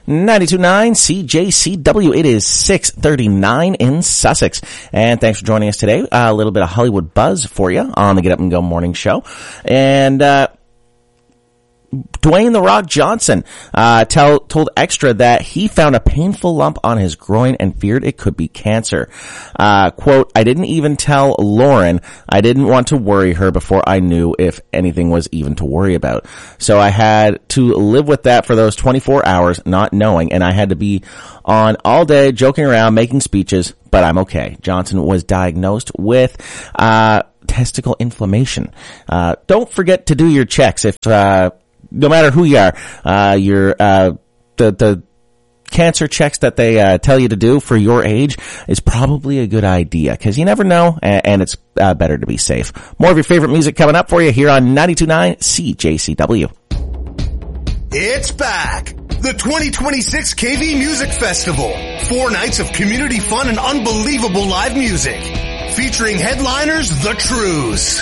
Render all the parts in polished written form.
92.9 CJCW. It is 6:39 in Sussex. And thanks for joining us today. A little bit of Hollywood buzz for you on the Get Up and Go morning show. And, Dwayne "The Rock" Johnson told Extra that he found a painful lump on his groin and feared it could be cancer. Quote, "I didn't even tell Lauren. I didn't want to worry her before I knew if anything was even to worry about. So I had to live with that for those 24 hours, not knowing, and I had to be on all day joking around, making speeches, but I'm okay." Johnson was diagnosed with testicle inflammation. Don't forget to do your checks if no matter who you are, the cancer checks that they tell you to do for your age is probably a good idea, because you never know, and it's better to be safe. More of your favorite music coming up for you here on 92.9 CJCW. It's back! The 2026 KV Music Festival. 4 nights of community fun and unbelievable live music. Featuring headliners The Trues,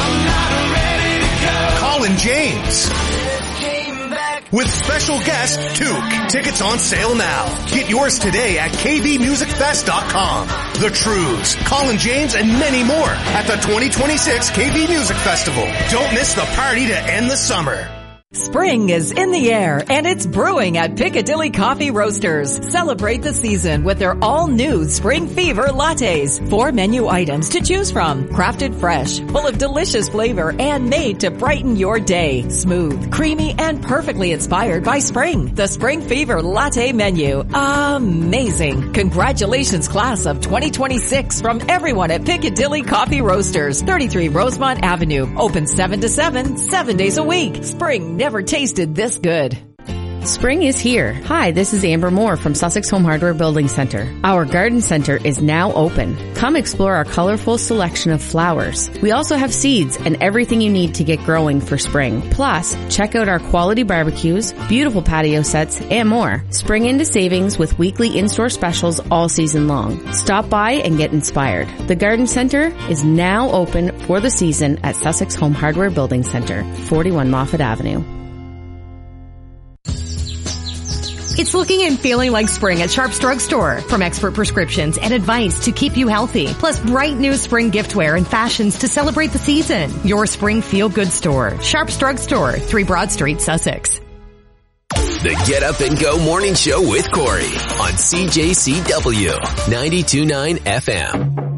Colin James, with special guest Took. Tickets on sale now. Get yours today at kvmusicfest.com. The Trues, Colin James, and many more at the 2026 KV Music Festival. Don't miss the party to end the summer. Spring is in the air, and it's brewing at Piccadilly Coffee Roasters. Celebrate the season with their all-new Spring Fever lattes. 4 menu items to choose from. Crafted fresh, full of delicious flavor, and made to brighten your day. Smooth, creamy, and perfectly inspired by spring. The Spring Fever latte menu. Amazing. Congratulations, class of 2026, from everyone at Piccadilly Coffee Roasters, 33 Rosemont Avenue. Open 7 to 7, 7 days a week. Spring never tasted this good. Spring is here. Hi, this is Amber Moore from Sussex Home Hardware Building Center. Our garden center is now open. Come explore our colorful selection of flowers. We also have seeds and everything you need to get growing for spring. Plus, check out our quality barbecues, beautiful patio sets, and more. Spring into savings with weekly in-store specials all season long. Stop by and get inspired. The garden center is now open for the season at Sussex Home Hardware Building Center, 41 Moffat Avenue. It's looking and feeling like spring at Sharps Drugstore. From expert prescriptions and advice to keep you healthy, plus bright new spring giftware and fashions to celebrate the season. Your spring feel-good store. Sharps Drugstore, 3 Broad Street, Sussex. The Get Up and Go morning show with Corey on CJCW 92.9 FM.